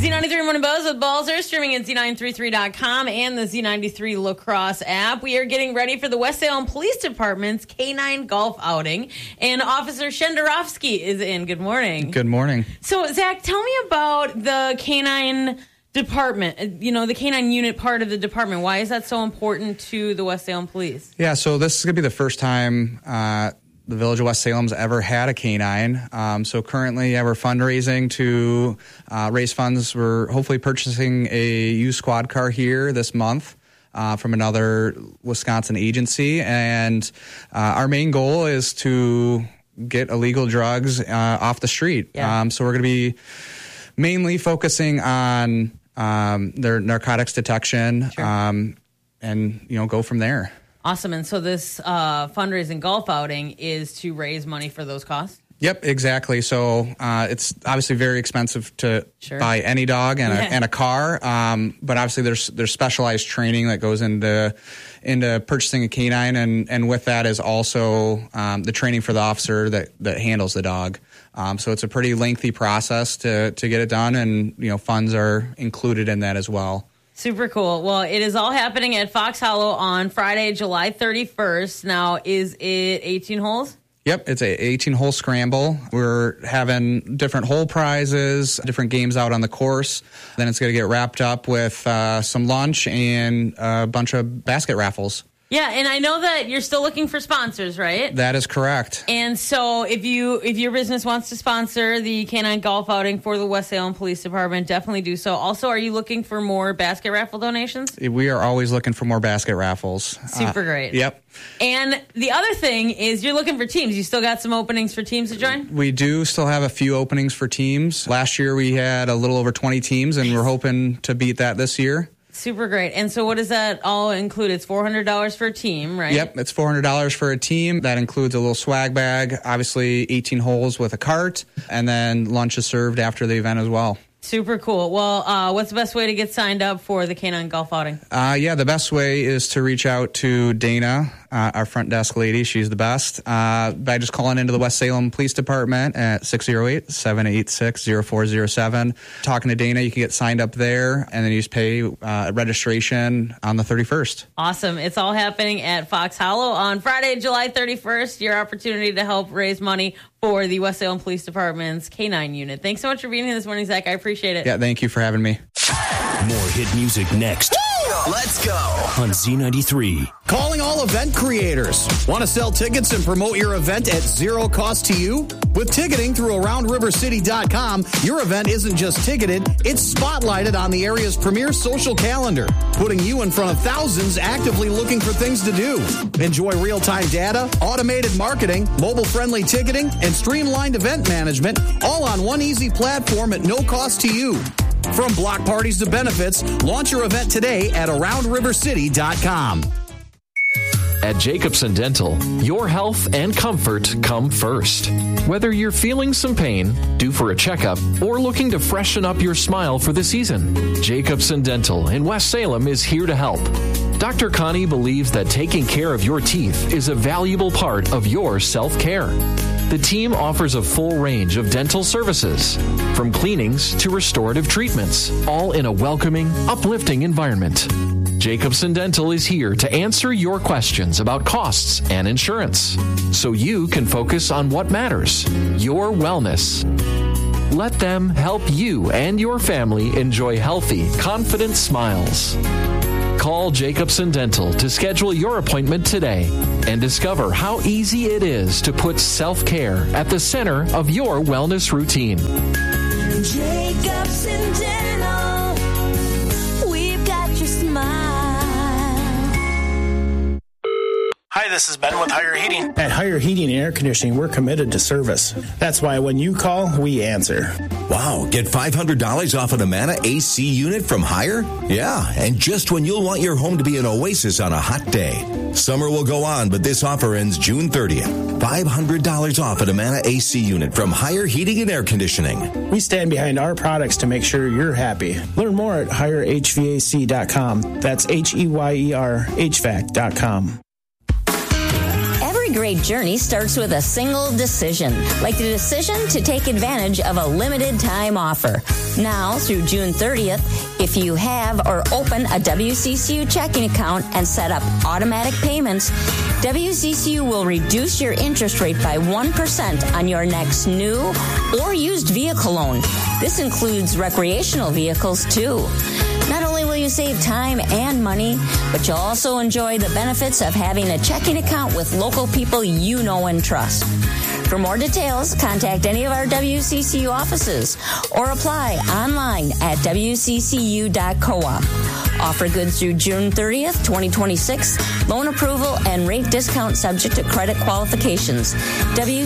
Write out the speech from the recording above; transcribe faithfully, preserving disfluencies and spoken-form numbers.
Z ninety-three Morning Buzz with Balzer, streaming at Z nine thirty-three dot com and the Z ninety-three Lacrosse app. We are getting ready for the West Salem Police Department's K nine golf outing, and Officer Shenderovsky is in. Good morning. Good morning. So, Zach, tell me about the K nine department, you know, the K nine unit part of the department. Why is that so important to the West Salem Police? Yeah, so this is going to be the first time uh, the Village of West Salem's ever had a K nine. Um, so currently, yeah, we're fundraising to uh, raise funds. We're hopefully purchasing a used squad car here this month uh, from another Wisconsin agency. And uh, our main goal is to get illegal drugs uh, off the street. Yeah. Um, so we're going to be mainly focusing on um, their narcotics detection Sure. um, and, you know, go from there. Awesome. And so this uh, fundraising golf outing is to raise money for those costs? Yep, exactly. So uh, it's obviously very expensive to Sure. buy any dog and, Yeah. a, and a car, um, but obviously there's there's specialized training that goes into into purchasing a canine, and, and with that is also um, the training for the officer that, that handles the dog. Um, so it's a pretty lengthy process to to get it done, and you know funds are included in that as well. Super cool. Well, it is all happening at Fox Hollow on Friday, July thirty-first. Now, is it eighteen holes? Yep, it's a eighteen-hole scramble. We're having different hole prizes, different games out on the course. Then it's going to get wrapped up with uh, some lunch and a bunch of basket raffles. Yeah, and I know that you're still looking for sponsors, right? That is correct. And so if you if your business wants to sponsor the K nine golf outing for the West Salem Police Department, definitely do so. Also, are you looking for more basket raffle donations? We are always looking for more basket raffles. Super Uh, great. Yep. And the other thing is you're looking for teams. You still got some openings for teams to join? We do still have a few openings for teams. Last year we had a little over twenty teams, and we're hoping to beat that this year. Super great. And so what does that all include? It's four hundred dollars for a team, right? Yep, it's four hundred dollars for a team. That includes a little swag bag, obviously eighteen holes with a cart, and then lunch is served after the event as well. Super cool. Well, uh, what's the best way to get signed up for the K nine golf outing? Uh, yeah, the best way is to reach out to Dana, uh, our front desk lady. She's the best. Uh, by just calling into the West Salem Police Department at six oh eight, seven eight six, oh four oh seven. Talking to Dana, you can get signed up there, and then you just pay uh, registration on the thirty-first. Awesome. It's all happening at Fox Hollow on Friday, July thirty-first. Your opportunity to help raise money for the West Salem Police Department's K nine unit. Thanks so much for being here this morning, Zach. I appreciate it. Yeah, thank you for having me. More hit music next. Let's go on Z ninety-three. Calling all event creators. Want to sell tickets and promote your event at zero cost to you? With ticketing through around river city dot com, your event isn't just ticketed, it's spotlighted on the area's premier social calendar, putting you in front of thousands actively looking for things to do. Enjoy real-time data, automated marketing, mobile-friendly ticketing, and streamlined event management, all on one easy platform at no cost to you. From block parties to benefits, launch your event today at around river city dot com. At Jacobson Dental, your health and comfort come first. Whether you're feeling some pain, due for a checkup, or looking to freshen up your smile for the season, Jacobson Dental in West Salem is here to help. Doctor Connie believes that taking care of your teeth is a valuable part of your self-care. The team offers a full range of dental services, from cleanings to restorative treatments, all in a welcoming, uplifting environment. Jacobson Dental is here to answer your questions about costs and insurance, so you can focus on what matters, your wellness. Let them help you and your family enjoy healthy, confident smiles. Call Jacobson Dental to schedule your appointment today and discover how easy it is to put self-care at the center of your wellness routine. Jacobson Dental, we've got your smile. Hi, this is Ben with Higher Heating. At Higher Heating and Air Conditioning, we're committed to service. That's why when you call, we answer. Wow, get five hundred dollars off an Amana A C unit from Higher? Yeah, and just when you'll want your home to be an oasis on a hot day. Summer will go on, but this offer ends June thirtieth. five hundred dollars off an Amana A C unit from Higher Heating and Air Conditioning. We stand behind our products to make sure you're happy. Learn more at higher H V A C dot com. That's H E Y E R H V A C dot com. great journey starts with a single decision, like the decision to take advantage of a limited time offer. Now, through June thirtieth, if you have or open a W C C U checking account and set up automatic payments, W C C U will reduce your interest rate by one percent on your next new or used vehicle loan. This includes recreational vehicles, too. Not only will you save time and money, but you'll also enjoy the benefits of having a checking account with local people you know and trust. For more details, contact any of our W C C U offices or apply online at w c c u dot coop. Offer good through June thirtieth, twenty twenty-six. Loan approval and rate discount subject to credit qualifications. W